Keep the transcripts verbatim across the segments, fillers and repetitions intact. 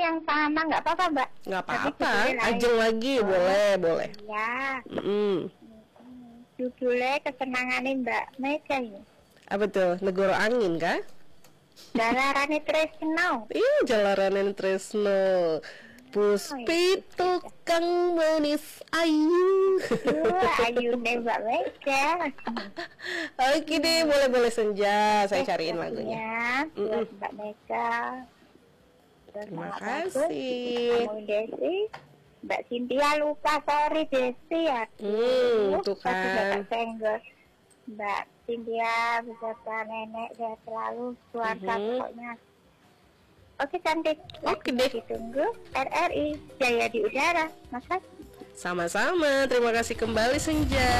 yang sama, nggak apa-apa Mbak. Nggak Tapi apa-apa, judulnya lain. ajeng lagi, boleh, boleh. Ya, Mm-mm. judulnya kesenangannya Mbak Mega ini. Apa tuh, Negoro Angin kah? Dalarane Tresno. Ih, Jalaranen Tresno. Puspi tukang manis ayu. Wah, ayu deh Mbak Mega. Oke deh, boleh-boleh Senja. Saya cariin lagunya. Ya, buat Mm-mm. Mbak Mega. Terima kasih. Kamu Desi. Mbak Cynthia lupa, sorry Desi ya. Hmm, tuh Pasti nggak kan. senggol. Mbak Cynthia beserta nenek sehat selalu, keluarga Mhm. pokoknya. Oke cantik. Oke deh. Ditunggu R R I Jaya di udara. Makasih. Sama-sama, terima kasih kembali Senja.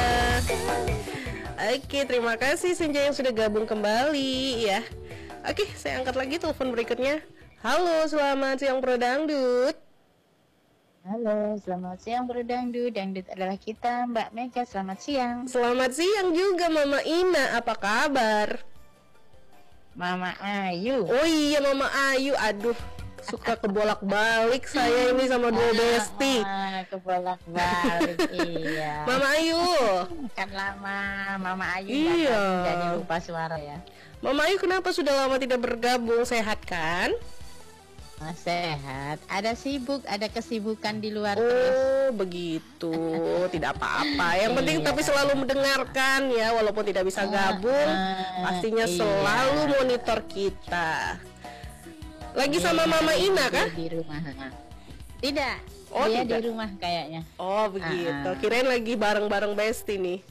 Oke, terima kasih Senja yang sudah gabung kembali ya. Oke, saya angkat lagi telepon berikutnya. Halo, selamat siang Bro Dangdut. Halo, selamat siang Bro Dangdut. Dangdut adalah kita, Mbak Mega. Selamat siang. Selamat siang juga Mama Ina, apa kabar? Mama Ayu. Oh iya Mama Ayu, aduh suka kebolak-balik saya ini sama dua besti. Ah, kebolak-balik. Iya. Mama Ayu. Kan lama Mama Ayu Iya. nggak- jadi lupa suara ya. Mama Ayu kenapa sudah lama tidak bergabung? Sehat kan? Ah, sehat. Ada sibuk, ada kesibukan di luar terus. Oh begitu, tidak apa-apa. Yang penting Iya. tapi selalu mendengarkan ya, walaupun tidak bisa gabung, Ah, pastinya iya. selalu monitor kita. Lagi sama Iya, Mama Ina dia kah? Di rumah. Tidak. Oh, dia tidak. di rumah kayaknya. Oh begitu, Ah, ah. kirain lagi bareng-bareng Besti nih.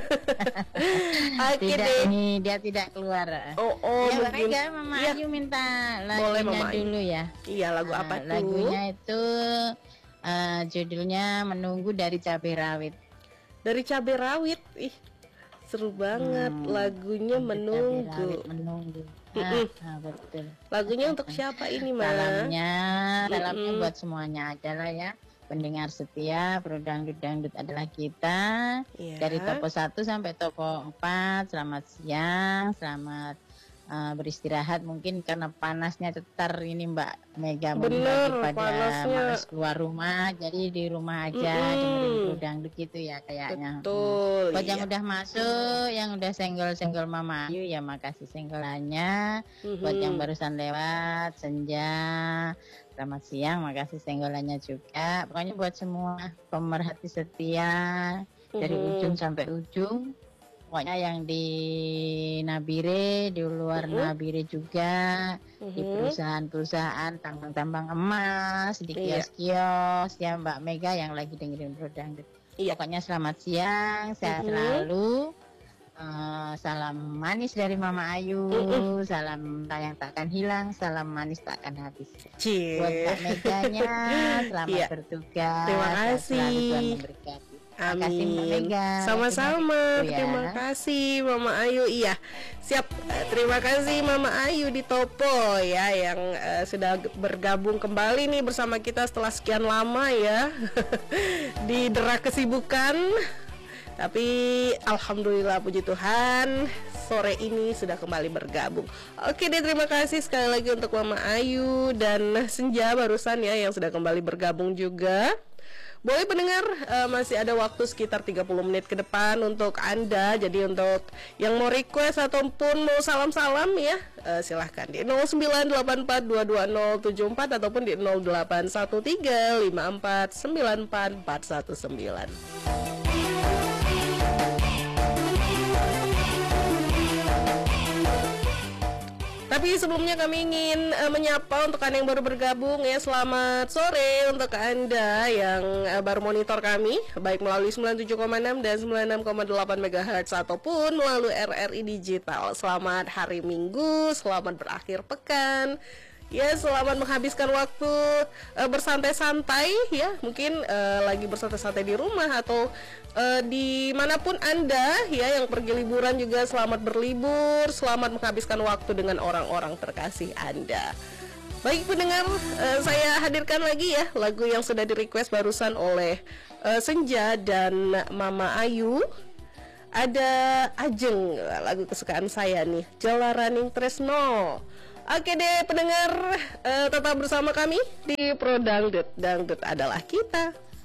Oke Tidak, deh. ini dia tidak keluar. Oh, oh ya, Mbak mungkin. Mega, Mama Iya. Ayu minta Boleh, lagunya Mama Ayu. dulu ya. Iya, lagu Nah, apa tuh? lagunya itu eh, judulnya Menunggu dari Cabai Rawit. Dari Cabai Rawit. Ih, seru banget Hmm, lagunya Cabai Menunggu. Rawit, menunggu. Nah, Mm-mm. nah, betul. Lagunya untuk siapa ini, Ma? Salamnya, salamnya Mm-mm. buat semuanya adalah ya. Pendengar setia, Bro Dangdut Dangdut adalah kita. Iya. Dari toko satu sampai toko empat. Selamat siang, selamat eh, beristirahat. Mungkin karena panasnya tetar ini Mbak Mega Bener, daripada panasnya. males keluar rumah, jadi di rumah aja Mm-mm. dengerin Bro Dangdut gitu ya kayaknya. Betul. Buat yang iya. udah masuk, yang udah senggol-senggol Mama Ayu ya makasih senggolannya. Buat yang Mhm. barusan lewat, Senja, selamat siang, makasih senggolannya juga. Pokoknya buat semua pemerhati setia dari Mhm. ujung sampai ujung. Pokoknya yang di Nabire, di luar Mhm. Nabire juga, di Mhm. perusahaan-perusahaan tambang-tambang emas, di Iya. kios-kios, ya Mbak Mega yang lagi dengerin Bro Dangdut. Iya. Pokoknya selamat siang, sehat Mhm. selalu. Eh, salam manis dari Mama Ayu, Mhm. salam tayang takkan hilang, salam manis takkan habis. Cie. Buat Mbak Meganya, selamat Iya. bertugas. Terima sehat kasih. selalu, Tuhan memberkati. Terima kasih, Mbak Amin. Mega. Sama-sama. Waktunya itu, Terima ya. kasih Mama Ayu. Iya, siap. Eh, Terima kasih Mama Ayu di Topo ya yang eh, sudah g- bergabung kembali nih bersama kita setelah sekian lama ya di derak kesibukan. Tapi alhamdulillah puji Tuhan sore ini sudah kembali bergabung. Oke deh, terima kasih sekali lagi untuk Mama Ayu dan Senja barusan ya yang sudah kembali bergabung juga. Boleh pendengar, eh, masih ada waktu sekitar tiga puluh menit ke depan untuk Anda. Jadi untuk yang mau request ataupun mau salam-salam ya, eh, silahkan di nol sembilan delapan empat dua dua nol tujuh empat ataupun di nol delapan satu tiga lima empat sembilan empat empat satu sembilan. Tapi sebelumnya kami ingin uh, menyapa untuk Anda yang baru bergabung ya, selamat sore untuk Anda yang uh, baru monitor kami baik melalui sembilan puluh tujuh koma enam dan sembilan puluh enam koma delapan megahertz ataupun melalui R R I Digital. Selamat hari Minggu, selamat berakhir pekan. Ya, selamat menghabiskan waktu uh, bersantai-santai ya, mungkin uh, lagi bersantai-santai di rumah atau uh, dimanapun Anda ya yang pergi liburan juga selamat berlibur, selamat menghabiskan waktu dengan orang-orang terkasih Anda. Baik pendengar, uh, saya hadirkan lagi ya lagu yang sudah di request barusan oleh uh, Senja dan Mama Ayu. Ada Ajeng, lagu kesukaan saya nih, Jalaraning Tresno. Oke deh pendengar, uh, tetap bersama kami di Pro Dangdut. Dangdut adalah kita.